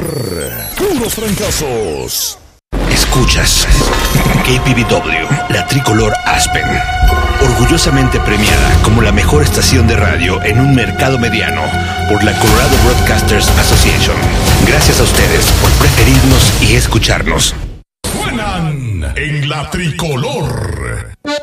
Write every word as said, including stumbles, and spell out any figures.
Puros fracasos. Escuchas K P B W, la tricolor Aspen, orgullosamente premiada como la mejor estación de radio en un mercado mediano por la Colorado Broadcasters Association. Gracias a ustedes por preferirnos y escucharnos. Suenan en la tricolor.